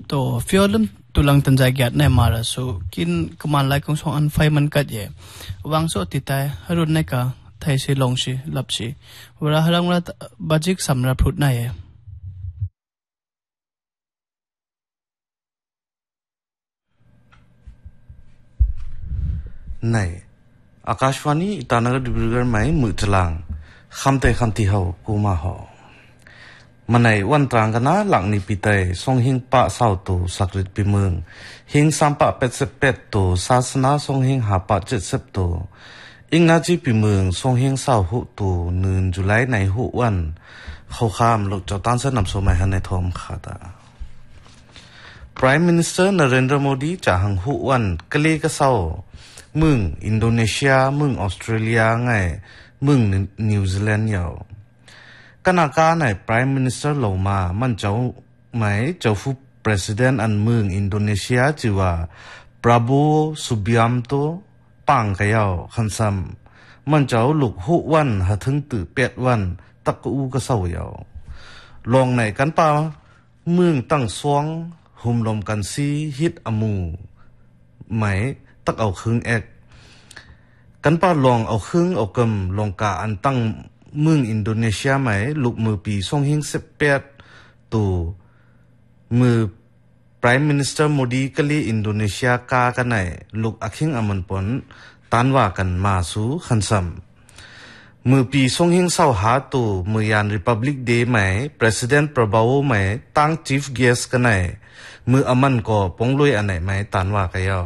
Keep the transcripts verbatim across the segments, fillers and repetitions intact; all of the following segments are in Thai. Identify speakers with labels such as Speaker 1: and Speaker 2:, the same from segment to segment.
Speaker 1: तो फियोलम तुलंग तंजागियात ने मारा सो किन कमाल लाई कौन सो अनफाई मन कट ये वांगसो तिताय हरुन ने का थाइसे लोंगशी लपशी वरा हरंग रा बजिक समरा फ्रूट ना ये
Speaker 2: नहीं आकाशवाणी ईटानगर डिब्रूगढ़ में मुचलांग खामते खामती हो कुमा हो मनई वन त्रांगना लांगनी पिते सोंग हिंग पा साव तो सकरित पिमुंग हिंग सांपा पेट से पेट तो सासना सोंग हिंग हापा चित सेप तो इंगनाजी पिमुंग सोंग हिंग साव हु तो नून जुलाई नहीं हु वन खो खाम लोग चौतान से नमसो में हने थोम खाता प्राइम मिनिस्टर नरेंद्र मोदी चाहंग हु वन कले का सावมึงอินโดนีเซียมึงออสเตรเลียไงมึงนิวซีแลนด์อยู่ขณะการใน Prime Minister ลงมามันเจ้าไหมเจ้าผู้ President อันมึงอินโดนีเซียชื่อว่า Prabowo Subianto ปังกันอยู่ขันซ้ำมันเจ้าลูกหุวันหาถึงตื่นเป็ดวันตักอูก็เศร้าอยู่ลงในกันป่ามึงตั้งสวงหุมลมกันซีฮิตอมูไหมตักเอาครึ่งเอกกันป้าลองเอาครึ่งเอากำลองกาอันตั้งเมืองอินโดนีเซียไหมลูกมือปีส่งหิงสิบแปดตัวมือ Prime Minister โมดีกลีอินโดนีเซียกากันไหนลูกอักขิงอมันปนตันว่ากันมาสู่ขันซ้ำมือปีส่งหิงเศร้าหาตัวมือยาน Republic Day ไหม President Prabowo ไหมตั้ง Chief Guest กันไหนมืออมันก็ปงลุยอันไหนไหมตันว่ากันยาว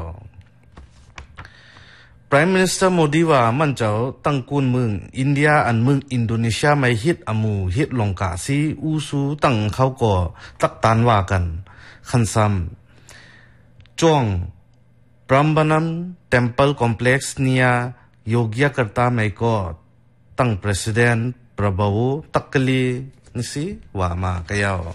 Speaker 2: Prime Minister โมดีว่ามันเจ้าตั้งกุนเมืองอินเดียอันเมืองอินโดนีเซียไม่ฮิตอมูฮิตลงกาซีอูซูตั้งเขาก็ตักตานว่ากันขันซ้ำจ้วงพรัมบันัม Temple Complex เนี่ยโยกยากรตาไม่ก็ตั้ง President Prabowo ตักกลีนี่สิว่ามาเกี่ยว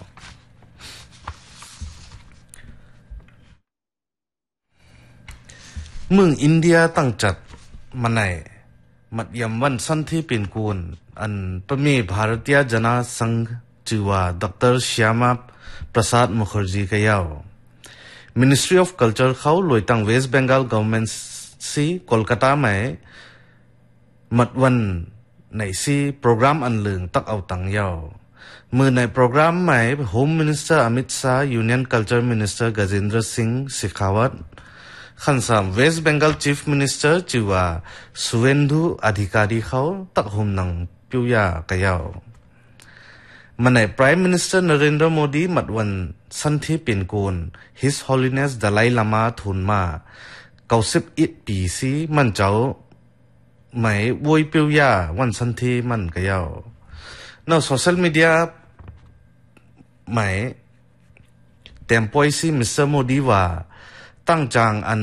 Speaker 2: เมืองอินเดียตั้งจัดมาในมัดยามวันสันที่เป็นกูนอันประมีภารตียจนาสังชื่อว่าดรชยามาประสาทมุขร์จีก็ยาว Ministry of Culture เขาลอยตั้ง West Bengal Government ซีโคลกัตตาไหมมัดวันในซีโปรแกรมอันเลืองตักเอาตังยาวเมื่อในโปรแกรมไหม Home Minister อมิตชา Union Culture Minister กจินดรสิงห์สิขาวัตขันสาม West Bengal Chief Minister ชื่อว่าสุเวนดูอธิการีเขาตักหุมนังปิวยากะยาวมันใน Prime Minister นเรนดรโมดีมัดวันสันที่เป็นกูน His Holiness Dalai Lama ทุนมาเก้าสิบเอ็ดปีซีมันเจ้าไม่วอยปิวยาวันสันที่มันกะยาวนอกโซเชียลมีเดียไม่เต็มปอยซี Mister โมดีว่าตั้งจางอัน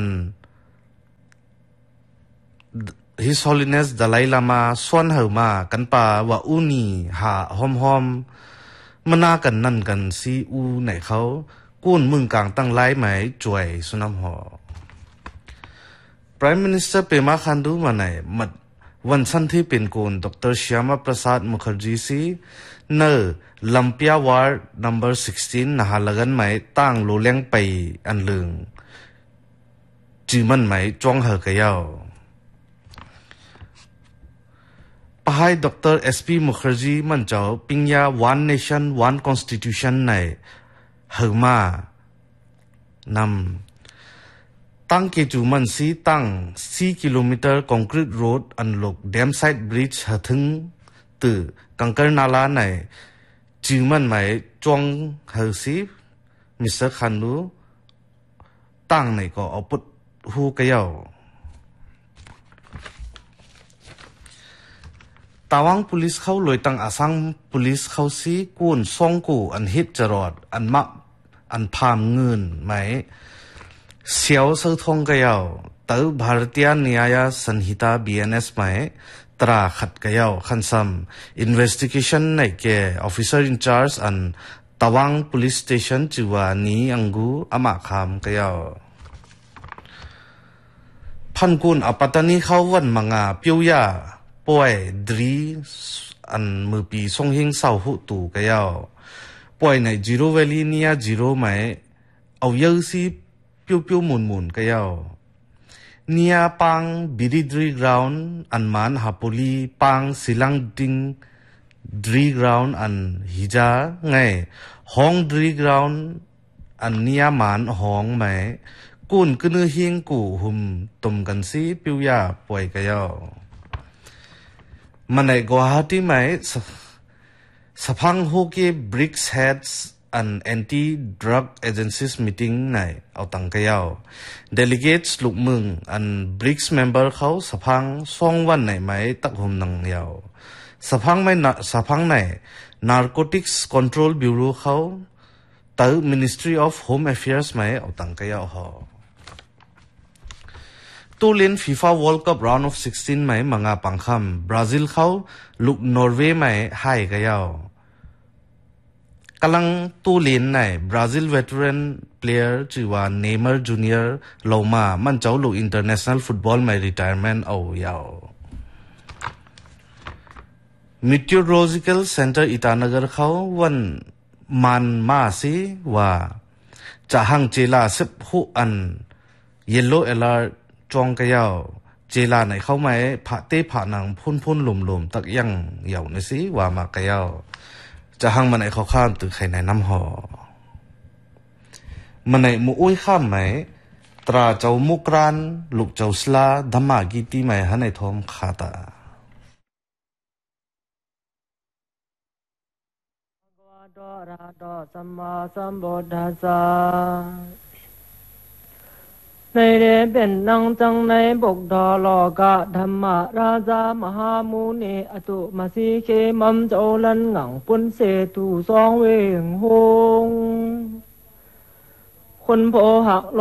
Speaker 2: His Holiness Dalai Lama ส่วนเหอมากันป่าว่าอูนีหาหอมหอมมันน่ากันนั่นกันซีอูไหนเขากู้นมึงกลางตั้งไล่ไหมจ่วยสุนัมหอ Prime Minister เปมาคันดูมาไหนมัดวันสันที่เป็นกูนดรชยามาประสาทมุขร์จีซีเนอลำเปียวาร์ด number สิบหกนะฮะละกันไหมตั้งโลเลี้ยงไปอันเลืองจีมันไหมจ้องเหอกะยาวปะให้ดรเอสพีมุขร์จีมันเจ้าปิงยา one nation one constitution ในเหอมานำตั้งเกจูมันซีตั้งสี่กิโลเมตรคอนกรีตโรดอันลกแดมไซด์บริดจ์หาถึงตื่อกังเกิลนาลาในจีมันไหมจ้องเหอซีมิสเตอร์คันดูตั้งในก็เอาปุดฮูกะยาวตาวัง police เขาลอยตั้งอาสัง police เขาซีกูนซ่องกูอันฮิตจรอดอันมักอันพามเงินไหมเสียวเสือทองกะยาวเต๋อภารตียนนิยาสันหิตา บี เอ็น เอส ไหมตราขัดกะยาวขันซ้ำ investigation ในแก่ officer in charge อันตาวัง police station ชื่อว่านีอังกูอามาคามกะยาวพันกุนอปัตตานีเขาวันมังอาเปียวยาป่วยดรีอันมือปีส่งหิงเศร้าหุตูกะยาวป่วยในจิโรเวลีเนียจิโรไหมเอาเยอะสิปิ้วปิ้วหมุนหมุนก็ยาวเนียปังบิริดรีกราวน์อันมันฮาปุลีปังสิลังดิงดรีกราวน์อันฮิจาไงห้องดรีกราวน์อันเนียมันห้องไหมกุนกึนเฮียงกูหุมตุมกันสิปิ้วยาป่วยก็ยาวมันในกัวฮาที่ไหมสพังโฮเกบริกส์เฮดส์อัน anti drug agencies meeting ไหนเอาตังกะยาว delegates ลูกมึงอัน บริกส์ member เขาสพังสองวันไหนไหมตักหุมนังยาวสพังไม่สพังไหน narcotics control bureau เขาตื้อ ministry of home affairs ไหมเอาตังกะยาวฮอตูเล่น FIFA World Cup round of sixteen ไหมมังอาปังคำบราซิลเขาลูกนอร์เวย์ไหมให้กะยาวกำลังตู้เล่นในบราซิลเวทเรนเพลเยอร์ชื่อว่าเนย์มาร์จูเนียร์ลงมามันเจ้าลูกอินเตอร์เนชั่นแนลฟุตบอลไม่รีไทร์เมนต์เอายาว Meteorological Center อิตานกรเขาวันมันมาสิว่าจะหังเจลาสิบหุอัน Yellow Alert จองกะยาวเจลาไหนเข้าไหมผาเต้ผาหนังพุ่นพุ่นหลุมหลุมตักยังเหยาวในสิว่ามากะยาวจะหังมันไหนเขาข้ามตึกไข่ในน้ำหอมันไหนมูอุ้ยข้ามไหมตราเจ้ามุกรานลูกเจ้าสลาธรรมากีตีไหมฮันในทอมขาตา
Speaker 3: ดอราดอสัมมาสัมพุทธัสสะในเดเป็นนังจังในบกดอลอกะธรรมราชามหามุนีอตุมาสีเคมัมเจ้าลันหงังปุนเสตุสองเวงหงคนโพหัก